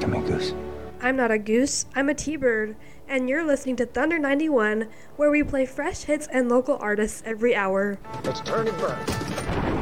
to me, Goose. I'm not a goose, I'm a T-bird, and you're listening to Thunder 91, where we play fresh hits and local artists every hour. Let's turn and burn.